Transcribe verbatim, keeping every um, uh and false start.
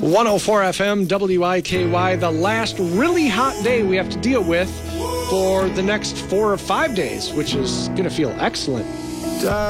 one oh four F M, W I K Y, the last really hot day we have to deal with for the next four or five days, which is going to feel excellent.